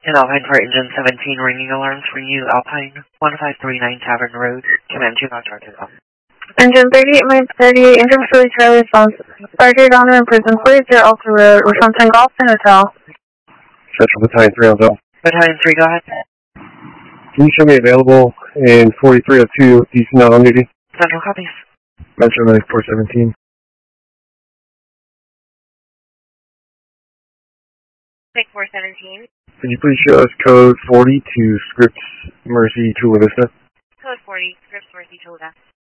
And Alpine for Engine 17, ringing alarms for you, Alpine, 1539 Tavern Road, Command 2 Foxtrot Takeoff. Engine 38 minutes 38, engine facility Charlie response. Sergeant Donner in prison, 40 Alta Road, Wisconsin Golf and Hotel. Central Battalion 3 on Bell. Battalion 3, go ahead. Can you show me available in 4302, DC not on duty? Central copies. Metro 9417. Take 417. Could you please show us code 40 to Scripps Mercy Chula Vista? Code 40, Scripps Mercy Chula Vista.